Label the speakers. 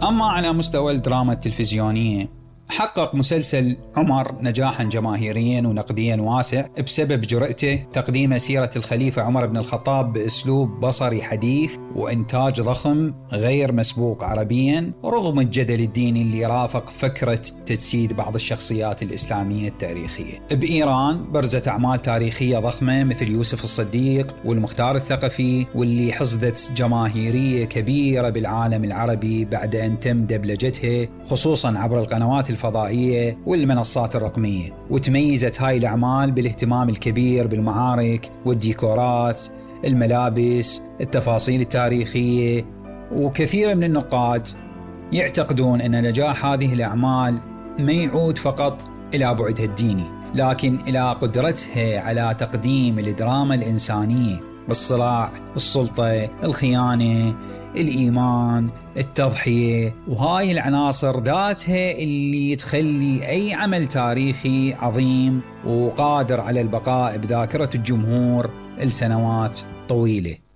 Speaker 1: أما على مستوى الدراما التلفزيونية، حقق مسلسل عمر نجاحاً جماهيرياً ونقدياً واسع بسبب جرأته تقديم سيرة الخليفة عمر بن الخطاب بأسلوب بصري حديث وإنتاج ضخم غير مسبوق عربياً، رغم الجدل الديني اللي رافق فكرة تجسيد بعض الشخصيات الإسلامية التاريخية. بإيران برزت أعمال تاريخية ضخمة مثل يوسف الصديق والمختار الثقفي، واللي حصدت جماهيرية كبيرة بالعالم العربي بعد أن تم دبلجتها خصوصاً عبر القنوات الفضائية والمنصات الرقمية. وتميزت هاي الأعمال بالاهتمام الكبير بالمعارك والديكورات، الملابس، التفاصيل التاريخية. وكثير من النقاد يعتقدون أن نجاح هذه الأعمال ما يعود فقط إلى بعدها الديني، لكن إلى قدرتها على تقديم الدراما الإنسانية بالصراع، السلطة، الخيانة، الإيمان، التضحية. وهاي العناصر ذاتها اللي تخلي أي عمل تاريخي عظيم وقادر على البقاء بذاكرة الجمهور لسنوات طويلة.